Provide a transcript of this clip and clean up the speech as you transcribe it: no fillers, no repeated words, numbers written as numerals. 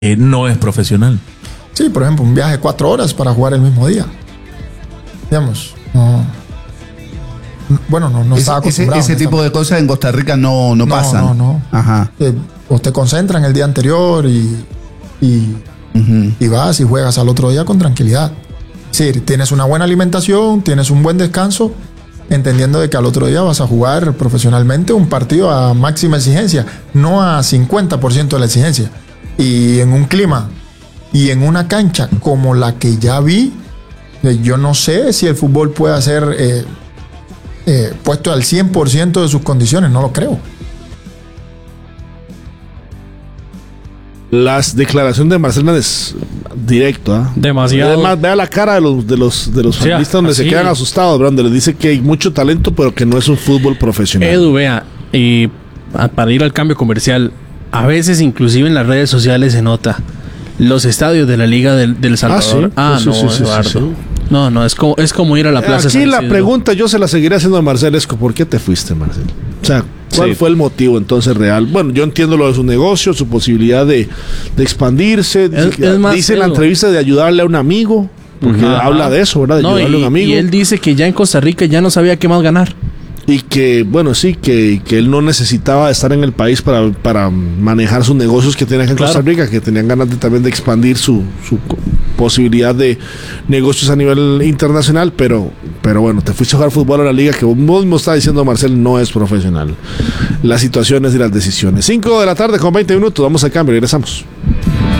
no es profesional. Sí, por ejemplo, un viaje de 4 horas para jugar el mismo día. Digamos, no. Bueno, no estaba acostumbrado. Ese tipo de cosas en Costa Rica no pasan. No. Ajá. Vos te concentras en el día anterior y vas y juegas al otro día con tranquilidad. Sí, tienes una buena alimentación, tienes un buen descanso, entendiendo de que al otro día vas a jugar profesionalmente un partido a máxima exigencia, no a 50% de la exigencia. Y en un clima y en una cancha como la que ya vi, yo no sé si el fútbol puede ser puesto al 100% de sus condiciones, no lo creo. Las declaraciones de Marcelo es directo, ¿eh? Demasiado. Además, vea la cara de los futbolistas donde se quedan asustados, bro, donde les dice que hay mucho talento, pero que no es un fútbol profesional. Edu, vea, y para ir al cambio comercial, a veces inclusive en las redes sociales se nota los estadios de la Liga del Salvador. Sí. No, es como ir a la Plaza Aquí San la Isidro. pregunta yo se la seguiré haciendo a Marcelo Esco. ¿Por qué te fuiste, Marcelo? O sea, ¿cuál fue el motivo entonces real? Bueno, yo entiendo lo de su negocio, su posibilidad de expandirse. Dice en la entrevista de ayudarle a un amigo, porque habla de eso, ¿verdad? De ayudarle a un amigo. Y él dice que ya en Costa Rica ya no sabía qué más ganar. Y que, bueno, sí, que él no necesitaba estar en el país para manejar sus negocios que tenía acá en Costa Rica, que tenían ganas también de expandir su posibilidad de negocios a nivel internacional, pero bueno, te fuiste a jugar fútbol a la liga que vos mismo está diciendo, Marcel, no es profesional. Las situaciones y las decisiones. 5 de la tarde con 20 minutos, vamos al cambio, regresamos.